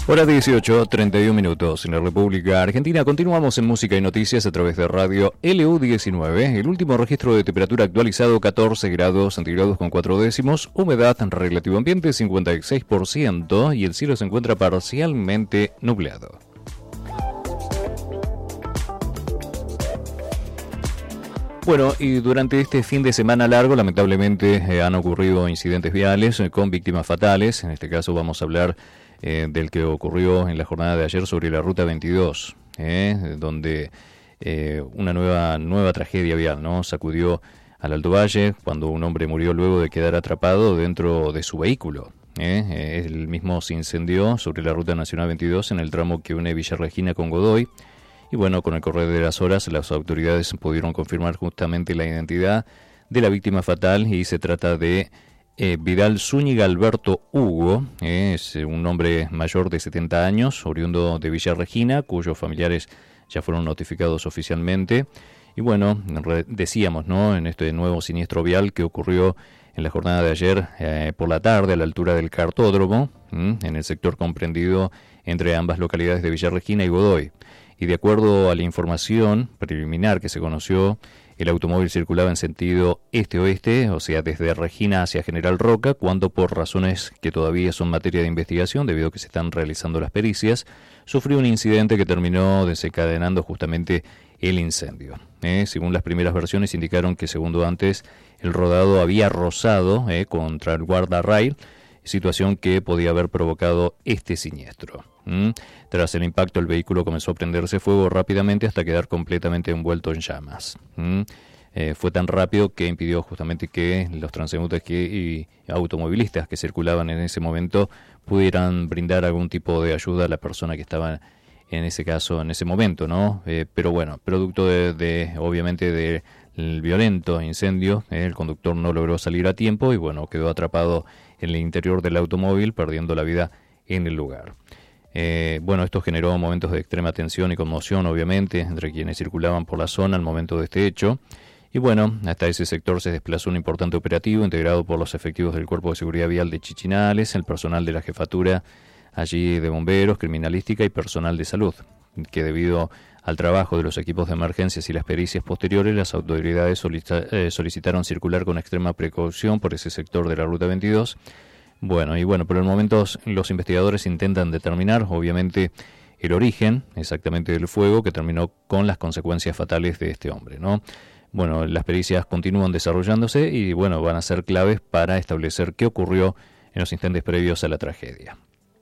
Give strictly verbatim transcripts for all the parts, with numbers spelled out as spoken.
Hora dieciocho, treinta y un minutos en la República Argentina. Continuamos en Música y Noticias a través de radio L U diecinueve. El último registro de temperatura actualizado, catorce grados centígrados con cuatro décimos. Humedad relativo ambiente, cincuenta y seis por ciento. Y el cielo se encuentra parcialmente nublado. Bueno, y durante este fin de semana largo, lamentablemente, eh, han ocurrido incidentes viales eh, con víctimas fatales. En este caso vamos a hablar eh, del que ocurrió en la jornada de ayer sobre la Ruta veintidós, eh, donde eh, una nueva, nueva tragedia vial, ¿no?, sacudió al Alto Valle cuando un hombre murió luego de quedar atrapado dentro de su vehículo. Eh. Él mismo se incendió sobre la Ruta Nacional veintidós en el tramo que une Villa Regina con Godoy. Y bueno, con el correr de las horas, las autoridades pudieron confirmar justamente la identidad de la víctima fatal y se trata de eh, Vidal Zúñiga Alberto Hugo, eh, es un hombre mayor de setenta años, oriundo de Villa Regina, cuyos familiares ya fueron notificados oficialmente. Y bueno, decíamos, ¿no?, en este nuevo siniestro vial que ocurrió en la jornada de ayer eh, por la tarde a la altura del Cartódromo, ¿m? en el sector comprendido entre ambas localidades de Villa Regina y Godoy. Y de acuerdo a la información preliminar que se conoció, el automóvil circulaba en sentido este-oeste, o sea, desde Regina hacia General Roca, cuando por razones que todavía son materia de investigación, debido a que se están realizando las pericias, sufrió un incidente que terminó desencadenando justamente el incendio. Eh, según las primeras versiones indicaron que segundo antes el rodado había rozado eh, contra el guardarrail, situación que podía haber provocado este siniestro. ¿Mm? Tras el impacto, el vehículo comenzó a prenderse fuego rápidamente hasta quedar completamente envuelto en llamas. ¿Mm? Eh, fue tan rápido que impidió justamente que los transeúntes que, y automovilistas que circulaban en ese momento pudieran brindar algún tipo de ayuda a la persona que estaba en ese caso, en ese momento, ¿no? Eh, pero bueno, producto de, de obviamente, de el violento incendio, eh, el conductor no logró salir a tiempo y bueno, quedó atrapado en el interior del automóvil, perdiendo la vida en el lugar. Eh, bueno, esto generó momentos de extrema tensión y conmoción, obviamente, entre quienes circulaban por la zona al momento de este hecho. Y bueno, hasta ese sector se desplazó un importante operativo integrado por los efectivos del Cuerpo de Seguridad Vial de Chichinales, el personal de la jefatura allí de bomberos, criminalística y personal de salud, que debido al trabajo de los equipos de emergencias y las pericias posteriores, las autoridades solicita, eh, solicitaron circular con extrema precaución por ese sector de la Ruta veintidós. Bueno, y bueno, por el momento los investigadores intentan determinar, obviamente, el origen exactamente del fuego que terminó con las consecuencias fatales de este hombre, ¿no? Bueno, las pericias continúan desarrollándose y, bueno, van a ser claves para establecer qué ocurrió en los instantes previos a la tragedia.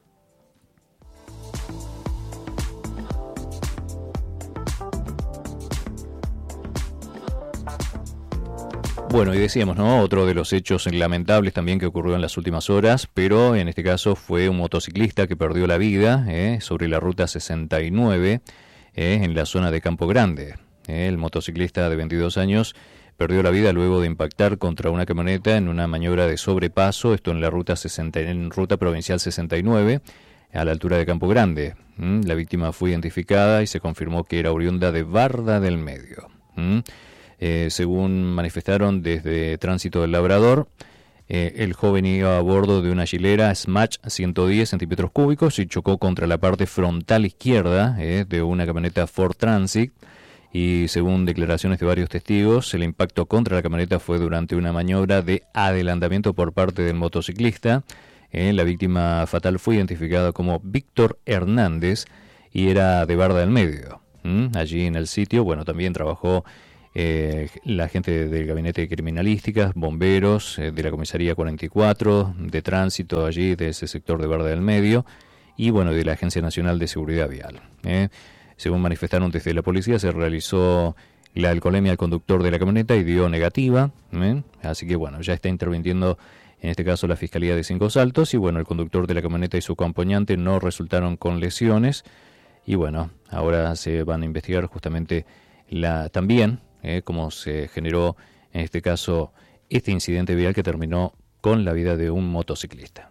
Bueno, y decíamos, ¿no?, otro de los hechos lamentables también que ocurrió en las últimas horas, pero en este caso fue un motociclista que perdió la vida eh, sobre la Ruta sesenta y nueve eh, en la zona de Campo Grande. Eh, el motociclista de veintidós años perdió la vida luego de impactar contra una camioneta en una maniobra de sobrepaso, esto en la Ruta sesenta, en Ruta Provincial sesenta y nueve, a la altura de Campo Grande. ¿Mm? La víctima fue identificada y se confirmó que era oriunda de Barda del Medio. ¿Mm? Eh, según manifestaron desde Tránsito del Labrador, eh, el joven iba a bordo de una hilera Smash ciento diez centímetros cúbicos y chocó contra la parte frontal izquierda eh, de una camioneta Ford Transit. Y según declaraciones de varios testigos, el impacto contra la camioneta fue durante una maniobra de adelantamiento por parte del motociclista. Eh, la víctima fatal fue identificada como Víctor Hernández y era de Barda del Medio. ¿Mm? Allí en el sitio, bueno, también trabajó Eh, la gente del Gabinete de Criminalísticas, bomberos, eh, de la Comisaría cuarenta y cuatro, de Tránsito allí, de ese sector de Barda del Medio, y bueno, de la Agencia Nacional de Seguridad Vial. Eh. Según manifestaron desde la policía, se realizó la alcoholemia al conductor de la camioneta y dio negativa, eh. Así que bueno, ya está interviniendo en este caso la Fiscalía de Cinco Saltos, y bueno, el conductor de la camioneta y su acompañante no resultaron con lesiones, y bueno, ahora se van a investigar justamente la también Eh, cómo se generó en este caso este incidente vial que terminó con la vida de un motociclista.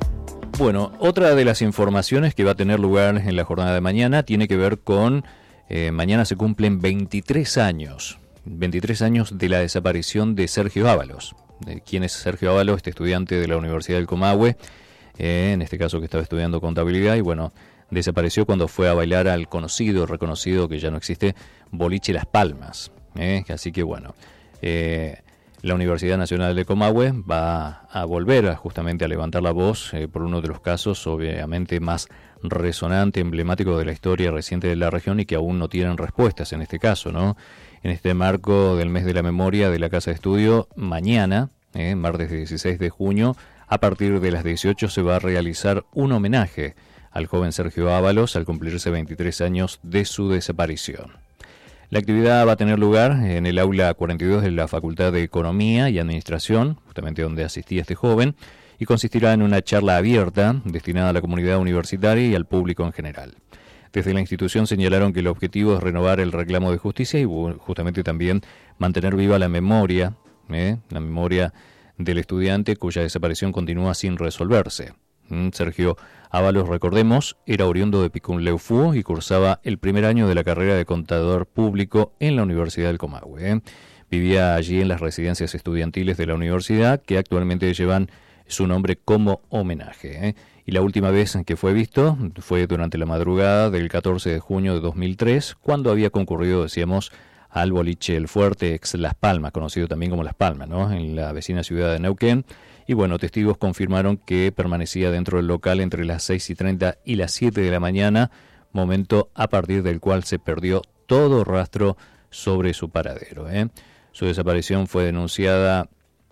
Bueno, otra de las informaciones que va a tener lugar en la jornada de mañana tiene que ver con Eh, mañana se cumplen veintitrés años, veintitrés años de la desaparición de Sergio Ábalos. Eh, ¿Quién es Sergio Ábalos? Este estudiante de la Universidad del Comahue, eh, en este caso que estaba estudiando contabilidad, y bueno, desapareció cuando fue a bailar al conocido, reconocido, que ya no existe, boliche Las Palmas. Eh, así que bueno, eh, la Universidad Nacional de Comahue va a volver a, justamente a levantar la voz eh, por uno de los casos obviamente más resonante, emblemático de la historia reciente de la región y que aún no tienen respuestas en este caso, ¿no? En este marco del mes de la memoria de la Casa de Estudio, mañana, eh, martes dieciséis de junio, a partir de las dieciocho se va a realizar un homenaje al joven Sergio Ábalos al cumplirse veintitrés años de su desaparición. La actividad va a tener lugar en el aula cuarenta y dos de la Facultad de Economía y Administración, justamente donde asistía este joven, y consistirá en una charla abierta destinada a la comunidad universitaria y al público en general. Desde la institución señalaron que el objetivo es renovar el reclamo de justicia y justamente también mantener viva la memoria, ¿eh? la memoria del estudiante cuya desaparición continúa sin resolverse. Sergio Ábalos, recordemos, era oriundo de Pikunleufú y cursaba el primer año de la carrera de contador público en la Universidad del Comahue. ¿eh? Vivía allí en las residencias estudiantiles de la universidad, que actualmente llevan su nombre como homenaje. ¿eh? Y la última vez que fue visto fue durante la madrugada del catorce de junio de dos mil tres, cuando había concurrido, decíamos, al boliche El Fuerte, ex Las Palmas, conocido también como Las Palmas, ¿no? en la vecina ciudad de Neuquén. Y bueno, testigos confirmaron que permanecía dentro del local entre las seis y treinta y las siete de la mañana, momento a partir del cual se perdió todo rastro sobre su paradero. ¿eh? Su desaparición fue denunciada,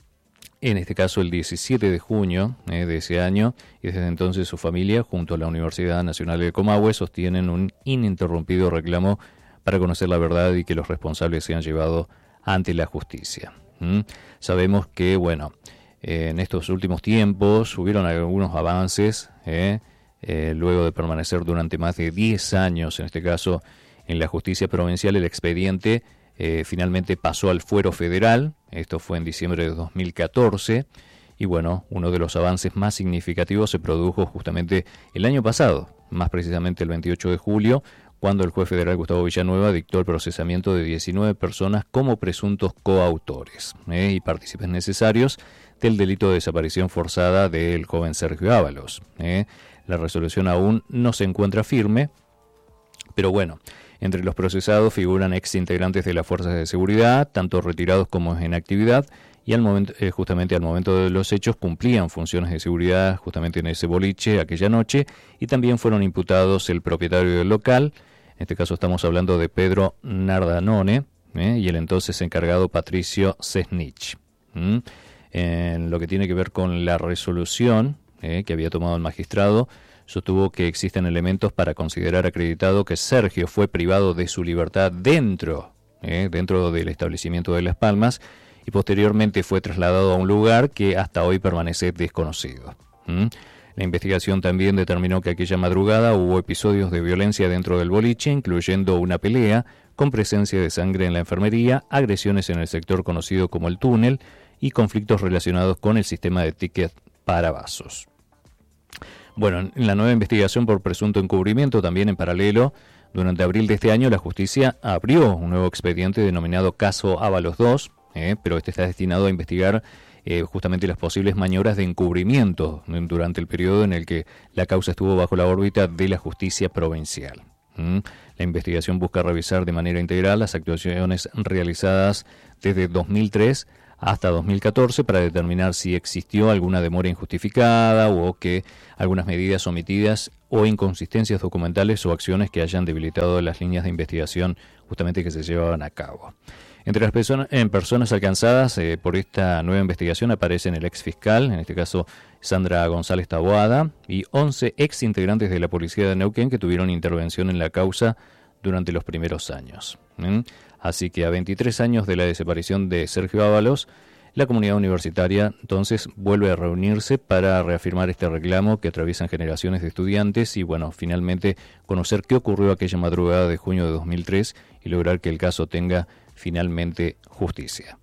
en este caso el diecisiete de junio eh, de ese año, y desde entonces su familia, junto a la Universidad Nacional del Comahue, sostienen un ininterrumpido reclamo para conocer la verdad y que los responsables sean llevados ante la justicia. ¿Mm? Sabemos que, bueno, eh, en estos últimos tiempos hubieron algunos avances, eh, eh, luego de permanecer durante más de diez años, en este caso, en la justicia provincial. El expediente eh, finalmente pasó al fuero federal, esto fue en diciembre de dos mil catorce, y bueno, uno de los avances más significativos se produjo justamente el año pasado, más precisamente el veintiocho de julio, cuando el juez federal Gustavo Villanueva dictó el procesamiento de diecinueve personas como presuntos coautores eh, y partícipes necesarios del delito de desaparición forzada del joven Sergio Ábalos. Eh. La resolución aún no se encuentra firme, pero bueno, entre los procesados figuran ex integrantes de las fuerzas de seguridad, tanto retirados como en actividad, y al momento, eh, justamente al momento de los hechos cumplían funciones de seguridad justamente en ese boliche aquella noche, y también fueron imputados el propietario del local. En este caso estamos hablando de Pedro Nardanone ¿eh? y el entonces encargado Patricio Cesnich. ¿Mm? En lo que tiene que ver con la resolución ¿eh? que había tomado el magistrado, sostuvo que existen elementos para considerar acreditado que Sergio fue privado de su libertad dentro, ¿eh? dentro del establecimiento de Las Palmas, y posteriormente fue trasladado a un lugar que hasta hoy permanece desconocido. ¿Mm? La investigación también determinó que aquella madrugada hubo episodios de violencia dentro del boliche, incluyendo una pelea con presencia de sangre en la enfermería, agresiones en el sector conocido como el túnel y conflictos relacionados con el sistema de ticket para vasos. Bueno, en la nueva investigación por presunto encubrimiento, también en paralelo, durante abril de este año la justicia abrió un nuevo expediente denominado Caso Ábalos dos, eh, pero este está destinado a investigar Eh, justamente las posibles maniobras de encubrimiento durante el periodo en el que la causa estuvo bajo la órbita de la justicia provincial. ¿Mm? La investigación busca revisar de manera integral las actuaciones realizadas desde dos mil tres hasta dos mil catorce para determinar si existió alguna demora injustificada o que algunas medidas omitidas o inconsistencias documentales o acciones que hayan debilitado las líneas de investigación justamente que se llevaban a cabo. Entre las personas, en personas alcanzadas eh, por esta nueva investigación aparecen el ex fiscal, en este caso Sandra González Taboada, y once ex integrantes de la policía de Neuquén que tuvieron intervención en la causa durante los primeros años. ¿Mm? Así que a veintitrés años de la desaparición de Sergio Ábalos, la comunidad universitaria entonces vuelve a reunirse para reafirmar este reclamo que atraviesan generaciones de estudiantes y bueno, finalmente conocer qué ocurrió aquella madrugada de junio de dos mil tres y lograr que el caso tenga finalmente justicia.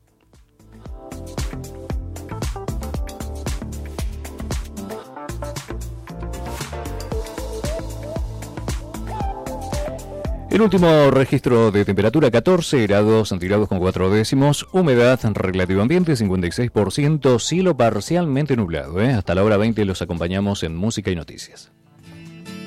El último registro de temperatura catorce grados centígrados con cuatro décimos, humedad relativa ambiente cincuenta y seis por ciento, cielo parcialmente nublado. ¿eh? Hasta la hora veinte los acompañamos en Música y Noticias.